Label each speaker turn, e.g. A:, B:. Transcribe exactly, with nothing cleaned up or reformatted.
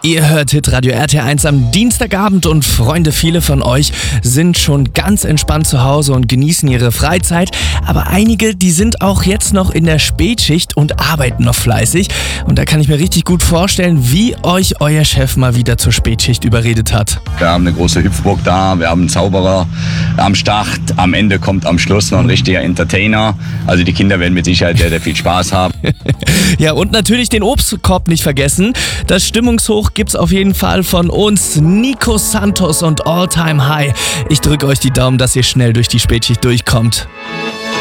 A: Ihr hört Hitradio R T eins am Dienstagabend und Freunde, viele von euch sind schon ganz entspannt zu Hause und genießen ihre Freizeit. Aber einige, die sind auch jetzt noch in der Spätschicht und arbeiten noch fleißig. Und da kann ich mir richtig gut vorstellen, wie euch euer Chef mal wieder zur Spätschicht überredet hat.
B: Wir haben eine große Hüpfburg da, wir haben einen Zauberer am Start. Am Ende kommt am Schluss noch ein richtiger Entertainer. Also die Kinder werden mit Sicherheit sehr, sehr viel Spaß haben.
A: Ja, und natürlich den Obstkorb nicht vergessen. Das Stimmungshoch gibt's auf jeden Fall von uns, Nico Santos und All Time High. Ich drücke euch die Daumen, dass ihr schnell durch die Spätschicht durchkommt.